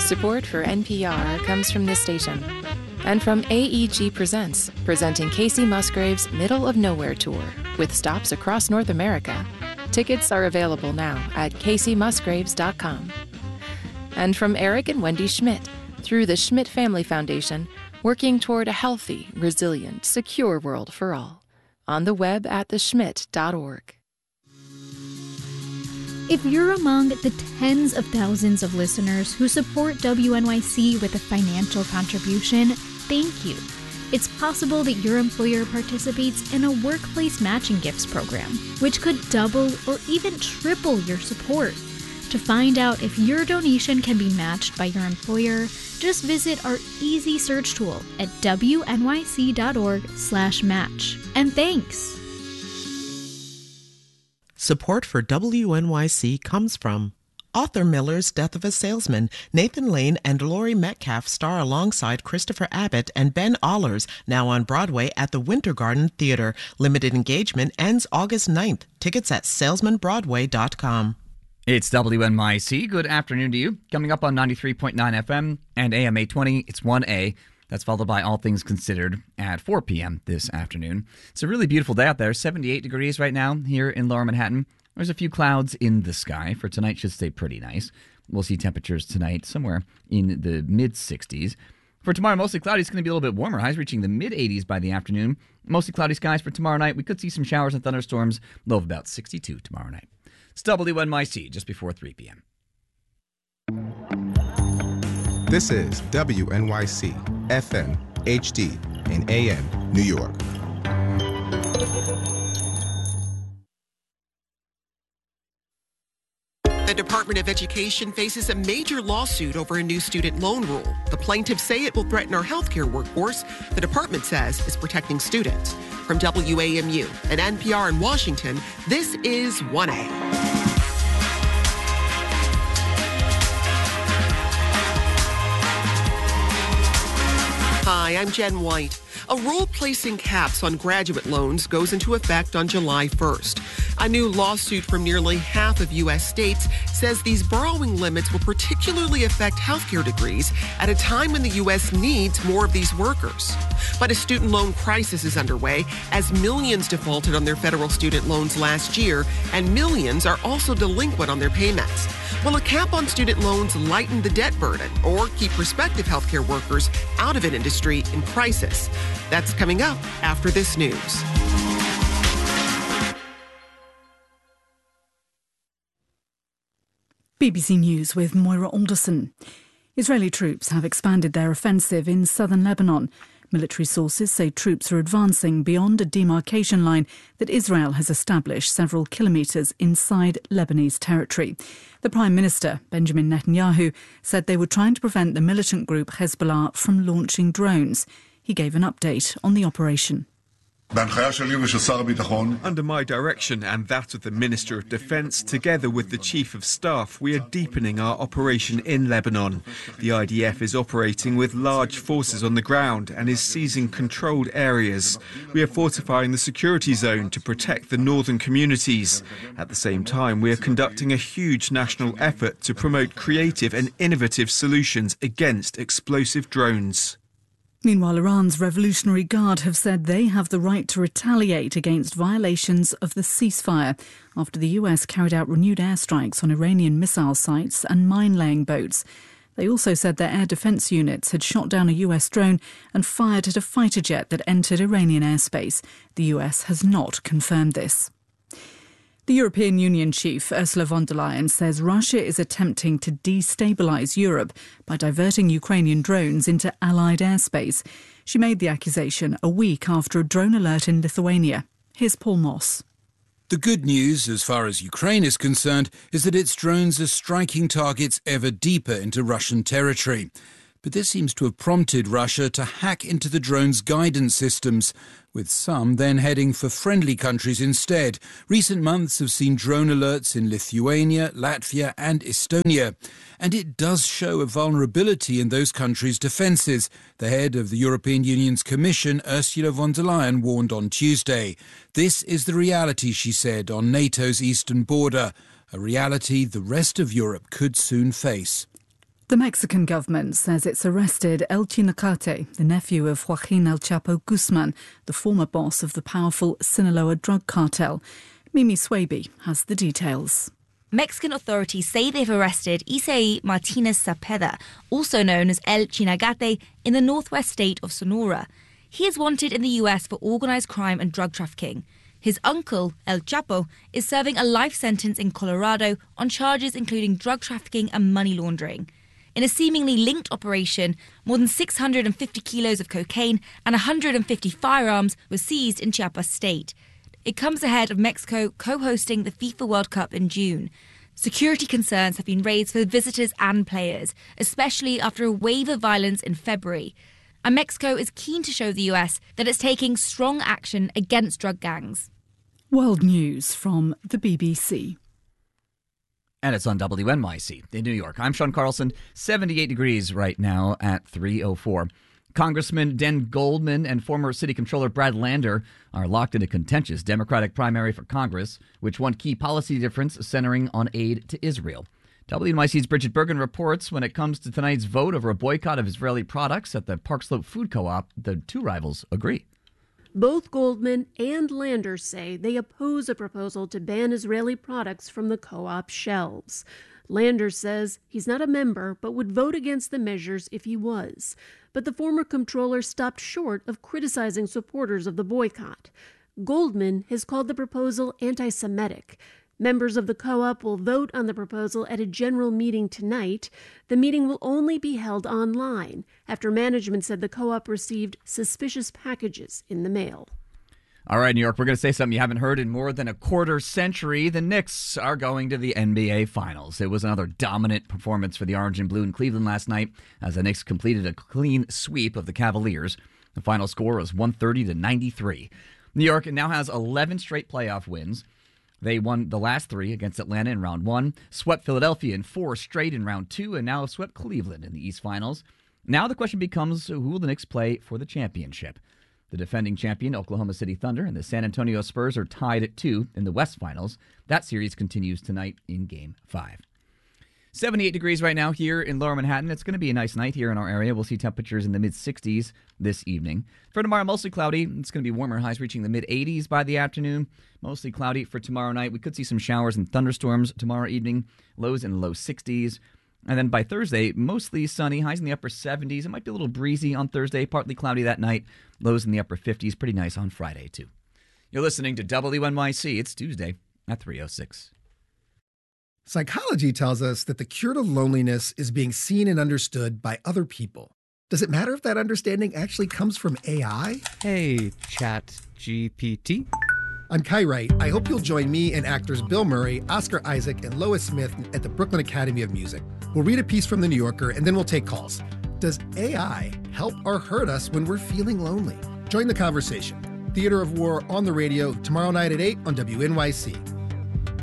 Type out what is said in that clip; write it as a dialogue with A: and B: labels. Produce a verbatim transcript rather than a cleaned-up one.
A: Support for N P R comes from this station and from A E G Presents, presenting Casey Musgrave's Middle of Nowhere Tour with stops across North America. Tickets are available now at casey musgraves dot com. And from Eric and Wendy Schmidt, through the Schmidt Family Foundation, working toward a healthy, resilient, secure world for all. On the web at the schmidt dot org.
B: If you're among the tens of thousands of listeners who support W N Y C with a financial contribution, thank you. It's possible that your employer participates in a workplace matching gifts program, which could double or even triple your support. To find out if your donation can be matched by your employer, just visit our easy search tool at W N Y C dot org slash match. And thanks!
C: Support for W N Y C comes from Arthur Miller's Death of a Salesman. Nathan Lane and Laurie Metcalf star alongside Christopher Abbott and Ben Allers, now on Broadway at the Winter Garden Theater. Limited engagement ends August ninth. Tickets at salesman broadway dot com.
D: It's W N Y C. Good afternoon to you. Coming up on ninety-three point nine F M and A M eight twenty, it's one A. That's followed by All Things Considered at four p.m. this afternoon. It's a really beautiful day out there. seventy-eight degrees right now here in Lower Manhattan. There's a few clouds in the sky. For tonight, should stay pretty nice. We'll see temperatures tonight somewhere in the mid-sixties. For tomorrow, mostly cloudy. It's going to be a little bit warmer. Highs reaching the mid-eighties by the afternoon. Mostly cloudy skies for tomorrow night. We could see some showers and thunderstorms. Low of about sixty-two tomorrow night. It's W N Y C just before three p.m.
E: This is W N Y C, F M, H D, and A M, New York.
F: The Department of Education faces a major lawsuit over a new student loan rule. The plaintiffs say it will threaten our healthcare workforce. The department says it's protecting students. From W A M U and N P R in Washington, this is one A. Hi, I'm Jen White. A rule placing caps on graduate loans goes into effect on July first. A new lawsuit from nearly half of U S states says these borrowing limits will particularly affect healthcare degrees at a time when the U S needs more of these workers. But a student loan crisis is underway as millions defaulted on their federal student loans last year, and millions are also delinquent on their payments. Will a cap on student loans lighten the debt burden or keep prospective healthcare workers out of an industry in crisis? That's coming up after this news.
G: B B C News with Moira Alderson. Israeli troops have expanded their offensive in southern Lebanon. Military sources say troops are advancing beyond a demarcation line that Israel has established several kilometres inside Lebanese territory. The Prime Minister, Benjamin Netanyahu, said they were trying to prevent the militant group Hezbollah from launching drones. He gave an update on the operation.
H: Under my direction and that of the Minister of Defence, together with the Chief of Staff, we are deepening our operation in Lebanon. The I D F is operating with large forces on the ground and is seizing controlled areas. We are fortifying the security zone to protect the northern communities. At the same time, we are conducting a huge national effort to promote creative and innovative solutions against explosive drones.
G: Meanwhile, Iran's Revolutionary Guard have said they have the right to retaliate against violations of the ceasefire after the U S carried out renewed airstrikes on Iranian missile sites and mine-laying boats. They also said their air defence units had shot down a U S drone and fired at a fighter jet that entered Iranian airspace. The U S has not confirmed this. The European Union chief, Ursula von der Leyen, says Russia is attempting to destabilise Europe by diverting Ukrainian drones into Allied airspace. She made the accusation a week after a drone alert in Lithuania. Here's Paul Moss.
I: The good news, as far as Ukraine is concerned, is that its drones are striking targets ever deeper into Russian territory. But this seems to have prompted Russia to hack into the drone's guidance systems, with some then heading for friendly countries instead. Recent months have seen drone alerts in Lithuania, Latvia and Estonia. And it does show a vulnerability in those countries' defences. The head of the European Union's Commission, Ursula von der Leyen, warned on Tuesday. This is the reality, she said, on NATO's eastern border, a reality the rest of Europe could soon face.
G: The Mexican government says it's arrested El Chinacate, the nephew of Joaquin El Chapo Guzman, the former boss of the powerful Sinaloa drug cartel. Mimi Swaby has the details.
J: Mexican authorities say they've arrested Isaí Martinez Cepeda, also known as El Chinacate, in the northwest state of Sonora. He is wanted in the U S for organised crime and drug trafficking. His uncle, El Chapo, is serving a life sentence in Colorado on charges including drug trafficking and money laundering. In a seemingly linked operation, more than six hundred fifty kilos of cocaine and one hundred fifty firearms were seized in Chiapas state. It comes ahead of Mexico co-hosting the FIFA World Cup in June. Security concerns have been raised for visitors and players, especially after a wave of violence in February. And Mexico is keen to show the U S that it's taking strong action against drug gangs.
G: World News from the B B C.
D: And it's on W N Y C in New York. I'm Sean Carlson, seventy-eight degrees right now at three oh four. Congressman Den Goldman and former City Controller Brad Lander are locked in a contentious Democratic primary for Congress, which won key policy difference centering on aid to Israel. W N Y C's Bridget Bergen reports when it comes to tonight's vote over a boycott of Israeli products at the Park Slope Food Co-op, the two rivals agree.
K: Both Goldman and Lander say they oppose a proposal to ban Israeli products from the co-op shelves. Lander says he's not a member but would vote against the measures if he was. But the former comptroller stopped short of criticizing supporters of the boycott. Goldman has called the proposal anti-Semitic. Members of the co-op will vote on the proposal at a general meeting tonight. The meeting will only be held online after management said the co-op received suspicious packages in the mail.
D: All right, New York, we're going to say something you haven't heard in more than a quarter century. The Knicks are going to the N B A Finals. It was another dominant performance for the Orange and Blue in Cleveland last night as the Knicks completed a clean sweep of the Cavaliers. The final score was one thirty to ninety-three. New York now has eleven straight playoff wins. They won the last three against Atlanta in round one, swept Philadelphia in four straight in round two, and now have swept Cleveland in the East Finals. Now the question becomes, who will the Knicks play for the championship? The defending champion, Oklahoma City Thunder, and the San Antonio Spurs are tied at two in the West Finals. That series continues tonight in Game five. seventy-eight degrees right now here in Lower Manhattan. It's going to be a nice night here in our area. We'll see temperatures in the mid-sixties this evening. For tomorrow, mostly cloudy. It's going to be warmer, highs reaching the mid-eighties by the afternoon. Mostly cloudy for tomorrow night. We could see some showers and thunderstorms tomorrow evening. Lows in the low sixties. And then by Thursday, mostly sunny, highs in the upper seventies. It might be a little breezy on Thursday, partly cloudy that night. Lows in the upper fifties. Pretty nice on Friday, too. You're listening to W N Y C. It's Tuesday at three oh six.
L: Psychology tells us that the cure to loneliness is being seen and understood by other people. Does it matter if that understanding actually comes from A I?
M: Hey, Chat G P T.
L: I'm Kai Wright. I hope you'll join me and actors Bill Murray, Oscar Isaac, and Lois Smith at the Brooklyn Academy of Music. We'll read a piece from The New Yorker, and then we'll take calls. Does A I help or hurt us when we're feeling lonely? Join the conversation. Theater of War on the radio tomorrow night at eight on W N Y C.